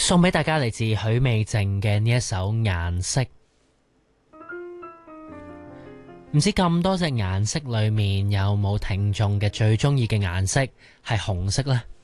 送俾大家嚟自許美靜嘅呢一首顏色。唔知咁多隻顏色裏面有冇聽眾嘅最中意嘅顏色係紅色呢？